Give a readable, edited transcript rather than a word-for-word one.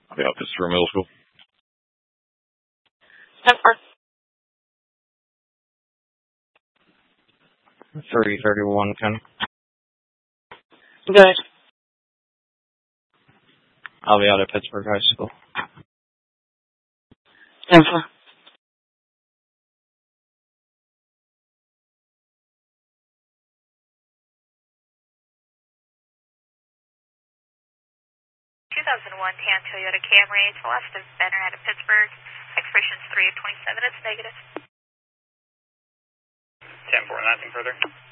Yeah, Pittsburgh Middle School. 331, Ken. Good. I'll be out at Pittsburgh High School. 10-4. 2001 Tan Toyota Camry, Celeste Benner out of Pittsburgh. Expressions 3 of 27, it's negative. 10-4, nothing further.